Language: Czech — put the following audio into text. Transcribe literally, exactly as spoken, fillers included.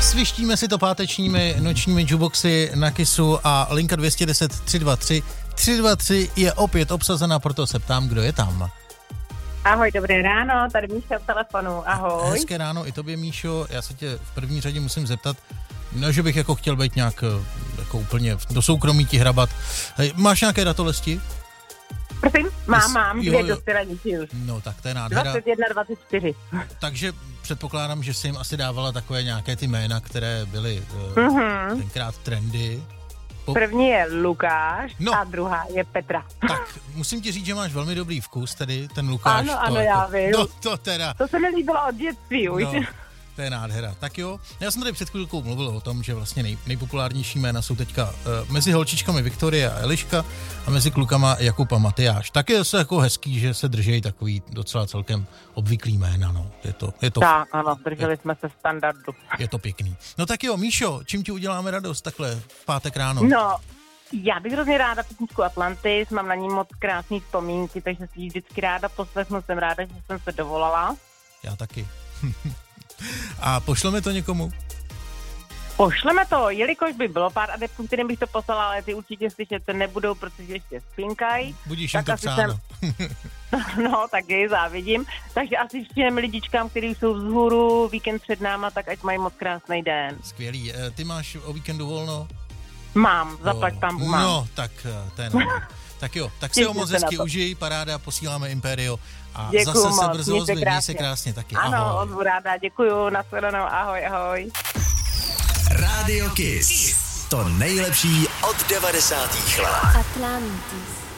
Vysvištíme si to pátečními nočními jukeboxy na Kissu a linka dvě jedna nula tři dva tři tři dva tři je opět obsazená, proto se ptám, kdo je tam. Ahoj, dobré ráno, tady Míša v telefonu, ahoj. Hezké ráno i tobě, Míšo, já se tě v první řadě musím zeptat, no, že bych jako chtěl být nějak jako úplně do soukromí ti hrabat. Máš nějaké datolesti? Prosím, mám, Jsi, mám, dvě do styranici už. No, tak to je nádhera. dvacet jedna, dvacet čtyři. Takže předpokládám, že jsi jim asi dávala takové nějaké ty jména, které byly uh, mm-hmm. tenkrát trendy. Po... První je Lukáš no. a druhá je Petra. Tak musím ti říct, že máš velmi dobrý vkus, tedy ten Lukáš. Ano, ano, to, já jako, vím. To, to teda. To se mi líbilo od dětství už. No, to je nádhera. Tak jo, já jsem tady před chvilkou mluvil o tom, že vlastně nej, nejpopulárnější jména jsou teďka uh, mezi holčičkami Viktoria a Eliška a mezi klukama Jakub a Matyáš. Tak je to jako hezký, že se držejí takový docela celkem obvyklý jména, no. Je to, je to, tak, ano, drželi je, jsme se standardu. Je to pěkný. No tak jo, Míšo, čím ti uděláme radost takhle v pátek ráno? No, já bych hrozně ráda písničku Atlantis, mám na ní moc krásný vzpomínky, takže si ji vždycky ráda poslechnu, jsem ráda, že jsem se dovolala. Já taky. A pošleme to někomu? Pošleme to, jelikož by bylo pár adeptů, kterým bych to poslala, ale ty určitě slyšet nebudou, protože ještě spinkají. Budíš jim to psáno. Jsem... no, tak jej závidím. Takže asi všem lidičkám, kteří jsou vzhůru, víkend před náma, tak ať mají moc krásný den. Skvělý. Ty máš o víkendu volno? Mám, zaplať pambu mám. No, tak ten. Tak jo, tak si ho moc hezky užij, paráda, posíláme Imperio a děkuju zase moc, se brzo ozvi, měj se krásně taky. Ano, ozvu ráda, děkuju, nashledanou, ahoj, ahoj. Rádio Kiss, to nejlepší od devadesátých let. Atlantis.